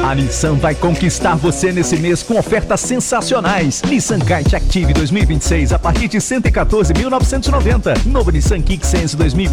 A Nissan vai conquistar você nesse mês com ofertas sensacionais. Nissan Kite Active 2026 a partir de R$ 114.990. Novo Nissan Kick Sense 2020